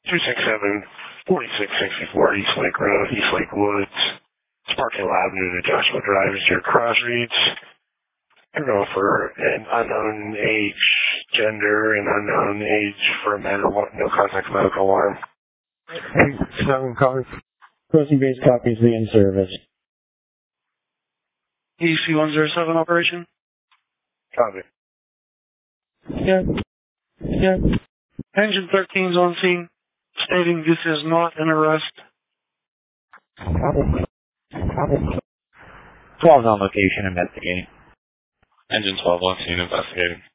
267 4664 East Lake Road, East Lake Woods, Sparkhill Avenue to Joshua Drive is your cross reads. You're going for an unknown age, gender, and unknown age for a man or no contact medical alarm. 7 cars. Crossing base copies the in-service. EC-107 operation? Copy. Yeah. Engine 13 is on scene, stating this is not an arrest. 12 on location investigating. Engine 12 on scene investigating.